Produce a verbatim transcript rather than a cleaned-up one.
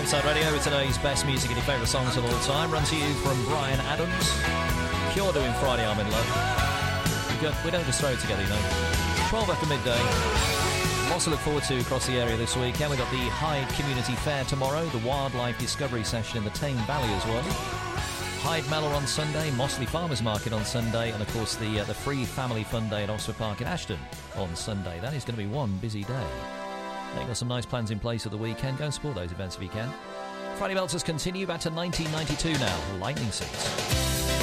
Tameside Radio with today's best music and your favourite songs of all time. Run to you from Brian Adams. Cure doing Friday I'm in Love. We, got, we don't just throw it together, you know. twelve after midday. Lots to look forward to across the area this weekend. We've got the Hyde Community Fair tomorrow, the Wildlife Discovery Session in the Tame Valley as well. Hyde Mallow on Sunday, Mossley Farmers Market on Sunday, and of course the uh, the Free Family Fun Day at Oxford Park in Ashton on Sunday. That is going to be one busy day. They've got some nice plans in place at the weekend. Go and support those events if you can. Friday Melters continue back to nineteen ninety-two now. Lightning Seeds.